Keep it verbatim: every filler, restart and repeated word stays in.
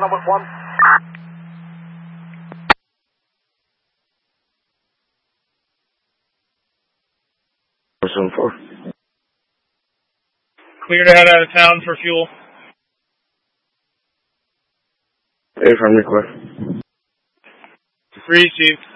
Number one. Zone four. Clear to head out of town for fuel. Affirm request. Three, Chief.